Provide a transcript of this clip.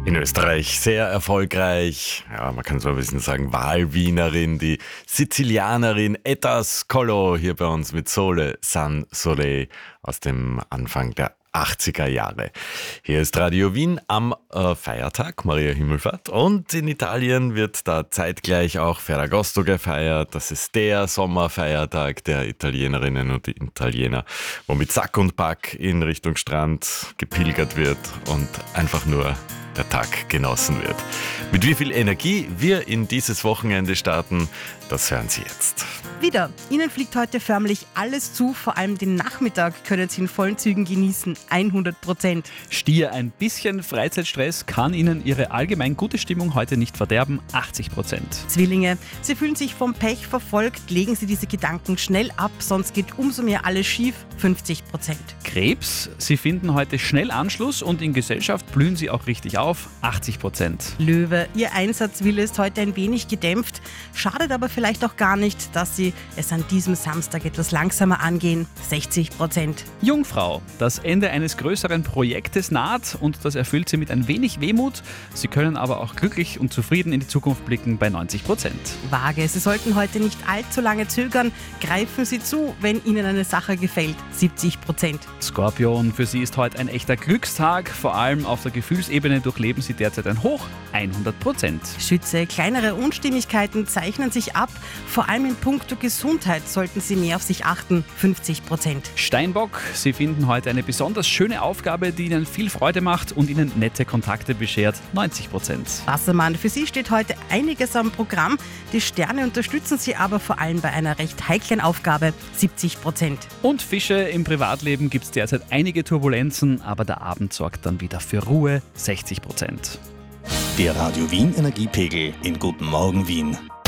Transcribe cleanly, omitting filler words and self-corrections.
In Österreich sehr erfolgreich, ja, man kann so ein bisschen sagen, Wahlwienerin, die Sizilianerin Etta Scolo hier bei uns mit Sole San Sole aus dem Anfang der 80er Jahre. Hier ist Radio Wien am Feiertag, Maria Himmelfahrt, und in Italien wird da zeitgleich auch Ferragosto gefeiert. Das ist der Sommerfeiertag der Italienerinnen und Italiener, wo mit Sack und Pack in Richtung Strand gepilgert wird und einfach nur der Tag genossen wird. Mit wie viel Energie wir in dieses Wochenende starten, das hören Sie jetzt. Wieder. Ihnen fliegt heute förmlich alles zu, vor allem den Nachmittag können Sie in vollen Zügen genießen, 100%. Stier, ein bisschen Freizeitstress kann Ihnen Ihre allgemein gute Stimmung heute nicht verderben, 80%. Zwillinge, Sie fühlen sich vom Pech verfolgt, legen Sie diese Gedanken schnell ab, sonst geht umso mehr alles schief, 50%. Krebs, Sie finden heute schnell Anschluss und in Gesellschaft blühen Sie auch richtig auf, 80%. Löwe, Ihr Einsatzwille ist heute ein wenig gedämpft, schadet aber vielleicht auch gar nicht, dass Sie es an diesem Samstag etwas langsamer angehen, 60%. Jungfrau, das Ende eines größeren Projektes naht und das erfüllt Sie mit ein wenig Wehmut. Sie können aber auch glücklich und zufrieden in die Zukunft blicken bei 90%. Waage, Sie sollten heute nicht allzu lange zögern, greifen Sie zu, wenn Ihnen eine Sache gefällt, 70%. Skorpion, für Sie ist heute ein echter Glückstag, vor allem auf der Gefühlsebene durchleben Sie derzeit ein Hoch, 100%. Schütze, kleinere Unstimmigkeiten zeichnen sich ab, vor allem in puncto Gesundheit sollten Sie mehr auf sich achten, 50%. Steinbock, Sie finden heute eine besonders schöne Aufgabe, die Ihnen viel Freude macht und Ihnen nette Kontakte beschert, 90%. Wassermann, für Sie steht heute einiges am Programm, die Sterne unterstützen Sie aber vor allem bei einer recht heiklen Aufgabe, 70%. Und Fische, im Privatleben gibt es derzeit einige Turbulenzen, aber der Abend sorgt dann wieder für Ruhe, 60%. Der Radio Wien Energiepegel in Guten Morgen Wien.